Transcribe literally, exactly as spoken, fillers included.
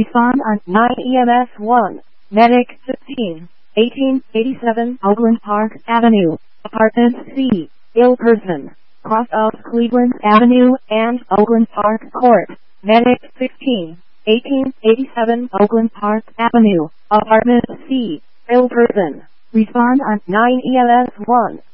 Respond on nine E M S one. Medic fifteen, eighteen eighty-seven Oakland Park Avenue, Apartment C, ill person, cross of Cleveland Avenue and Oakland Park Court. Medic sixteen, eighteen eighty-seven Oakland Park Avenue, Apartment C, ill person. Respond on nine E M S one.